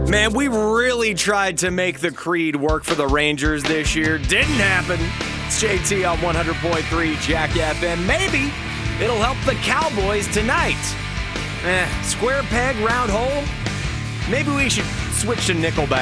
Man, we really tried to make the Creed work for the Rangers this year. Didn't happen. It's JT on 100.3 Jack FM. Maybe it'll help the Cowboys tonight. Square peg, round hole? Maybe we should switch to Nickelback.